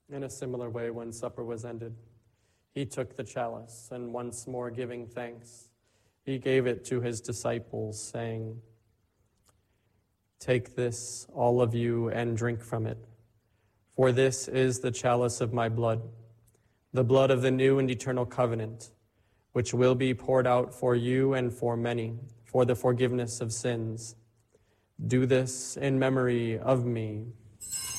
In a similar way, when supper was ended, he took the chalice, and once more giving thanks, he gave it to his disciples, saying, "Take this, all of you, and drink from it, for this is the chalice of my blood, the blood of the new and eternal covenant, which will be poured out for you and for many, for the forgiveness of sins. Do this in memory of me."